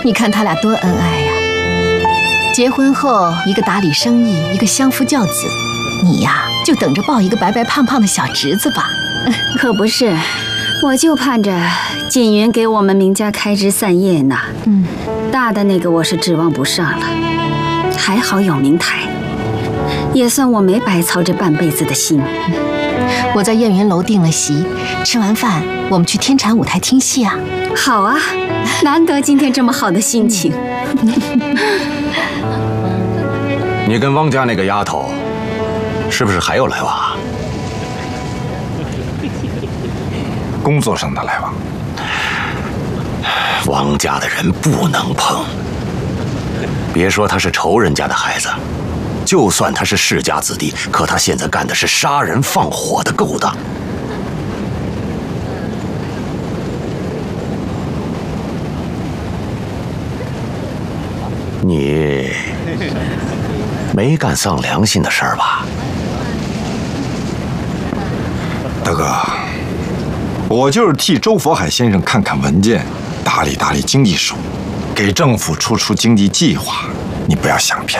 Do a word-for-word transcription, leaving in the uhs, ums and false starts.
你看他俩多恩爱呀！结婚后，一个打理生意，一个相夫教子，你呀就等着抱一个白白胖胖的小侄子吧。 可不是，我就盼着锦云给我们明家开枝散叶呢。嗯，大的那个我是指望不上了，还好有明台，也算我没白操这半辈子的心。 我在燕云楼订了席，吃完饭我们去天蟾舞台听戏啊。 好啊，难得今天这么好的心情。 你跟汪家那个丫头，是不是还有来往啊？ 工作上的来往。 汪家的人不能碰，别说他是仇人家的孩子，就算他是世家子弟，可他现在干的是杀人放火的勾当。你没干丧良心的事儿吧？ 大哥，我就是替周佛海先生看看文件，打理打理经济事务，给政府出出经济计划，你不要想偏